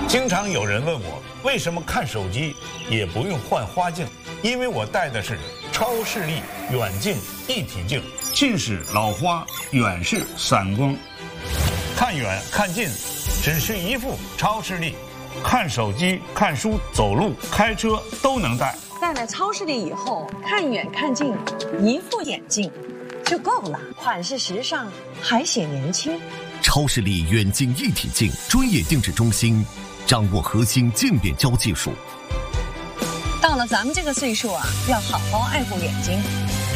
经常有人问我，为什么看手机也不用换花镜？因为我戴的是超视力远近一体镜，近视老花，远视散光，看远看近只需一副超视力，看手机、看书、走路、开车都能戴。 戴了超视力以后，看远看近，一副眼镜就够了，款式时尚，还显年轻。 超视力远近一体镜专业定制中心，掌握核心渐变焦技术。 到了咱们这个岁数啊，要好好爱护眼睛。